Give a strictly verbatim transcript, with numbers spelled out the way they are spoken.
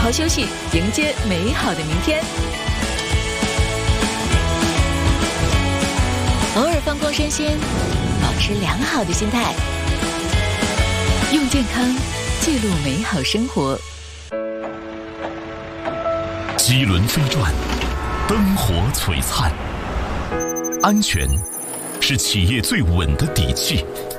好休息，迎接美好的明天。偶尔放空身心，保持良好的心态，用健康记录美好生活。 机轮飞转，灯火璀璨，安全是企业最稳的底气。